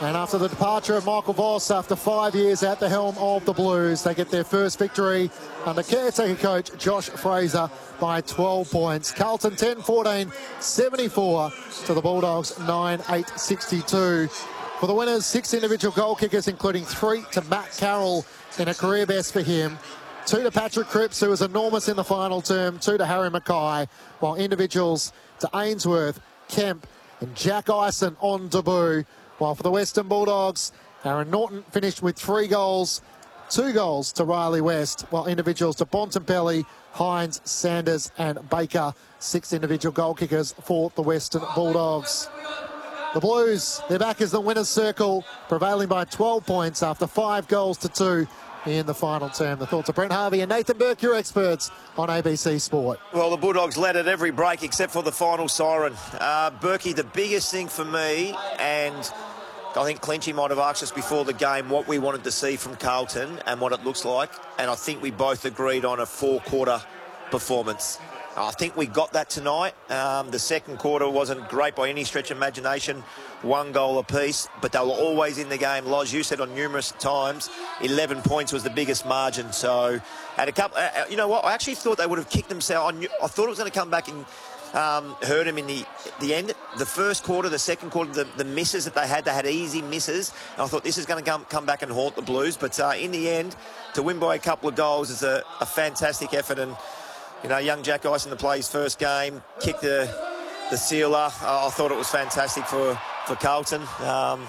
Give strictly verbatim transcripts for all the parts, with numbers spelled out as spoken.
And after the departure of Michael Voss, after five years at the helm of the Blues, they get their first victory under caretaker coach Josh Fraser by twelve points. Carlton ten fourteen, seventy-four to the Bulldogs nine eight sixty-two. For the winners, six individual goal kickers, including three to Matt Carroll in a career best for him. Two to Patrick Cripps, who was enormous in the final term. Two to Harry Mackay, while individuals to Ainsworth, Kemp and Jack Ison on debut. While for the Western Bulldogs, Aaron Norton finished with three goals, two goals to Riley West, while individuals to Bontempelli, Hines, Sanders and Baker. Six individual goal kickers for the Western Bulldogs. The Blues, they're back as the winner's circle, prevailing by twelve points after five goals to two in the final term. The thoughts of Brent Harvey and Nathan Burke, your experts on A B C Sport. Well, the Bulldogs led at every break except for the final siren. Uh, Burkey, the biggest thing for me, and I think Clenchy might have asked us before the game what we wanted to see from Carlton and what it looks like, and I think we both agreed on a four-quarter performance. I think we got that tonight. Um, the second quarter wasn't great by any stretch of imagination, one goal apiece, but they were always in the game. Loz, you said on numerous times, eleven points was the biggest margin. So, at a couple, uh, you know what? I actually thought they would have kicked themselves. I, knew, I thought it was going to come back and um, hurt them in the the end. The first quarter, the second quarter, the, the misses that they had, they had easy misses. And I thought this is going to come, come back and haunt the Blues. But uh, in the end, to win by a couple of goals is a, a fantastic effort. And you know, young Jack Ison to play his first game, kicked the the sealer. Uh, I thought it was fantastic for, for Carlton. Um,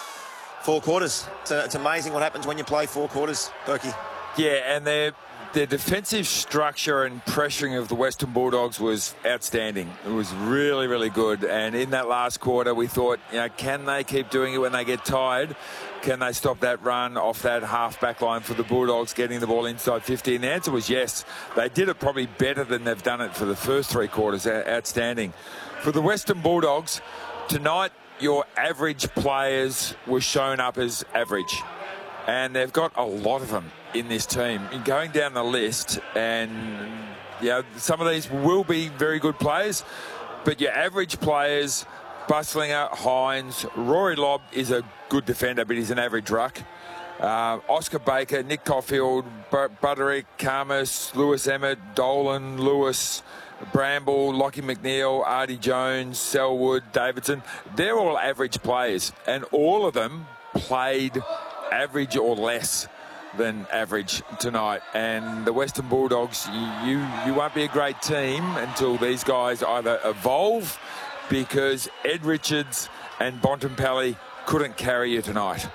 four quarters. It's, a, it's amazing what happens when you play four quarters, Berkey. Yeah, and their, their defensive structure and pressuring of the Western Bulldogs was outstanding. It was really, really good. And in that last quarter, we thought, you know, can they keep doing it when they get tired? Can they stop that run off that half-back line for the Bulldogs, getting the ball inside fifty? And the answer was yes. They did it probably better than they've done it for the first three quarters. Outstanding. For the Western Bulldogs, tonight your average players were shown up as average. And they've got a lot of them in this team. In going down the list, and you know, some of these will be very good players, but your average players, Buslinger, Hines, Rory Lobb is a good defender, but he's an average ruck. Uh, Oscar Baker, Nick Caulfield, Butterick, Karmas, Lewis Emmett, Dolan, Lewis, Bramble, Lockie McNeil, Artie Jones, Selwood, Davidson. They're all average players, and all of them played average or less than average tonight. And the Western Bulldogs, you, you won't be a great team until these guys either evolve, because Ed Richards and Bontempelli couldn't carry you tonight.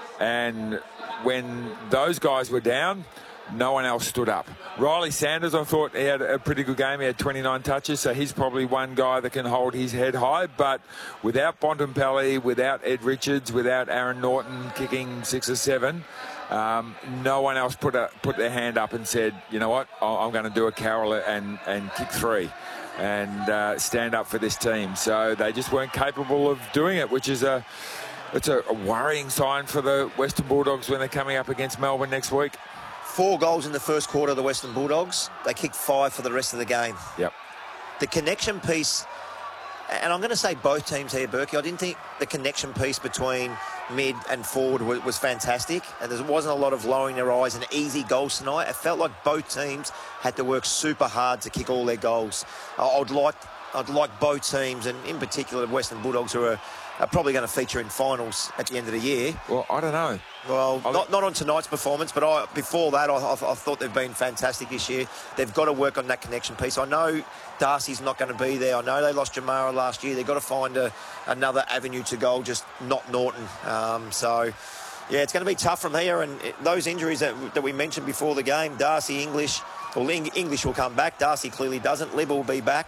And when those guys were down, no one else stood up. Riley Sanders, I thought he had a pretty good game. He had twenty-nine touches, so he's probably one guy that can hold his head high. But without Bontempelli, without Ed Richards, without Aaron Norton kicking six or seven, um, no one else put a, put their hand up and said, you know what, I'm going to do a Carroll and, and kick three and uh, stand up for this team. So they just weren't capable of doing it, which is a it's a, a worrying sign for the Western Bulldogs when they're coming up against Melbourne next week. Four goals in the first quarter of the Western Bulldogs. They kicked five for the rest of the game. Yep. The connection piece, and I'm going to say both teams here, Berkey, I didn't think the connection piece between mid and forward was, was fantastic, and there wasn't a lot of lowering their eyes and easy goals tonight. It felt like both teams had to work super hard to kick all their goals. I'd like, I'd like both teams, and in particular the Western Bulldogs, who are, are probably going to feature in finals at the end of the year. Well, I don't know. Well, not, not on tonight's performance, but I, before that, I, I, I thought they've been fantastic this year. They've got to work on that connection piece. I know Darcy's not going to be there. I know they lost Jamara last year. They've got to find a, another avenue to goal, just not Norton. Um, so, yeah, it's going to be tough from here. And it, those injuries that, that we mentioned before the game, Darcy, English, well, English will come back. Darcy clearly doesn't. Lib will be back.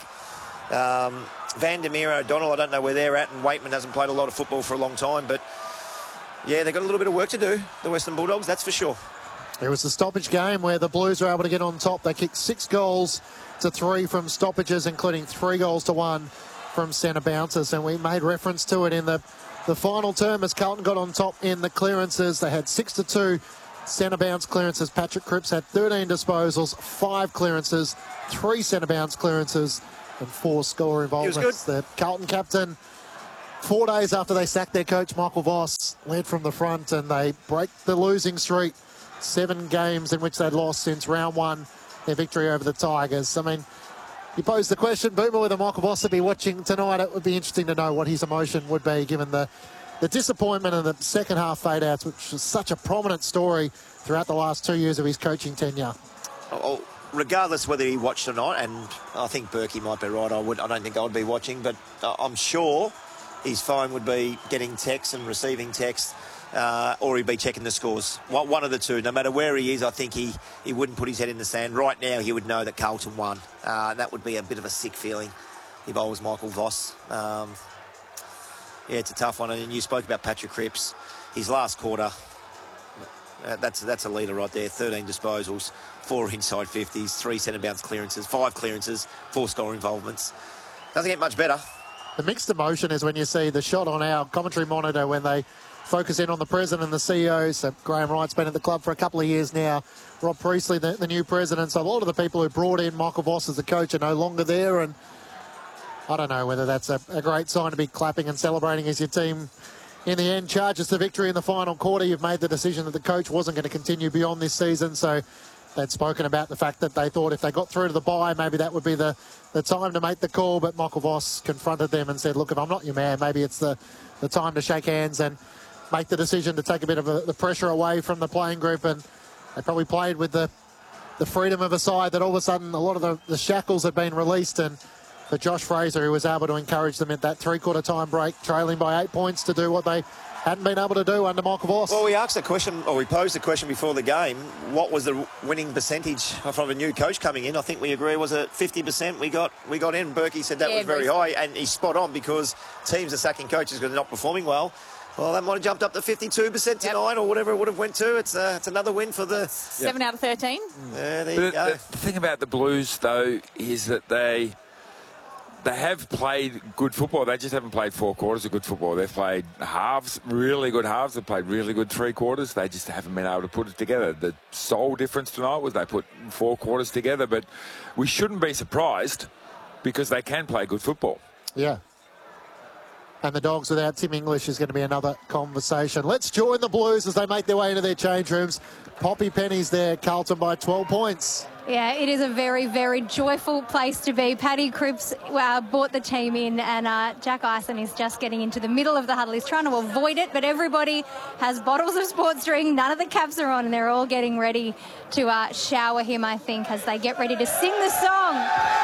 Um, Vandermeer, O'Donnell, I don't know where they're at, and Waitman hasn't played a lot of football for a long time, but yeah, they've got a little bit of work to do, the Western Bulldogs, that's for sure. It was the stoppage game where the Blues were able to get on top. They kicked six goals to three from stoppages, including three goals to one from centre bounces. And we made reference to it in the, the final term as Carlton got on top in the clearances. They had six to two centre bounce clearances. Patrick Cripps had thirteen disposals, five clearances, three centre bounce clearances, and four score involvements. The Carlton captain Four days after they sacked their coach, Michael Voss led from the front, and they break the losing streak. Seven games in which they'd lost since round one, their victory over the Tigers. I mean, you posed the question, Boomer, whether Michael Voss would be watching tonight. It would be interesting to know what his emotion would be, given the, the disappointment and the second half fade-outs, which was such a prominent story throughout the last two years of his coaching tenure. Oh, regardless whether he watched or not, and I think Berkey might be right, I would. I don't think I would be watching, but I'm sure his phone would be getting texts and receiving texts, uh, or he'd be checking the scores. One, one of the two. No matter where he is, I think he, he wouldn't put his head in the sand. Right now, he would know that Carlton won. Uh, that would be a bit of a sick feeling if I was Michael Voss. Um, yeah, it's a tough one. And you spoke about Patrick Cripps. His last quarter, uh, that's, that's a leader right there. thirteen disposals, four inside fifties, three centre bounce clearances, five clearances, four score involvements. Doesn't get much better. The mixed emotion is when you see the shot on our commentary monitor when they focus in on the president and the C E O. So Graham Wright's been at the club for a couple of years now. Rob Priestley, the, the new president. So a lot of the people who brought in Michael Voss as the coach are no longer there. And I don't know whether that's a, a great sign to be clapping and celebrating as your team, in the end, charges the victory in the final quarter. You've made the decision that the coach wasn't going to continue beyond this season. So they'd spoken about the fact that they thought if they got through to the bye, maybe that would be the, the time to make the call. But Michael Voss confronted them and said, look, if I'm not your man, maybe it's the, the time to shake hands and make the decision to take a bit of a, the pressure away from the playing group. And they probably played with the, the freedom of a side that all of a sudden a lot of the, the shackles had been released. And for Josh Fraser, who was able to encourage them at that three-quarter time break, trailing by eight points to do what they hadn't been able to do under Michael Voss. Well, we asked the question, or we posed the question before the game, what was the winning percentage from a new coach coming in? I think we agree, was it fifty percent we got we got in? Berkey said that yeah, was very high, and he's spot on because teams are sacking coaches because they're not performing well. Well, that might have jumped up to fifty-two percent tonight, yep, or whatever it would have went to. It's, uh, it's another win for the... Seven yep. out of thirteen. Yeah, there but you go. The, the thing about the Blues, though, is that they... They have played good football. They just haven't played four quarters of good football. They've played halves, really good halves. They've played really good three quarters. They just haven't been able to put it together. The sole difference tonight was they put four quarters together. But we shouldn't be surprised because they can play good football. Yeah. And the Dogs without Tim English is going to be another conversation. Let's join the Blues as they make their way into their change rooms. Poppy Penny's there, Carlton by twelve points. Yeah, it is a very, very joyful place to be. Paddy Cripps uh, brought the team in, and uh, Jack Ison is just getting into the middle of the huddle. He's trying to avoid it, but everybody has bottles of sports drink. None of the caps are on, and they're all getting ready to uh, shower him, I think, as they get ready to sing the song.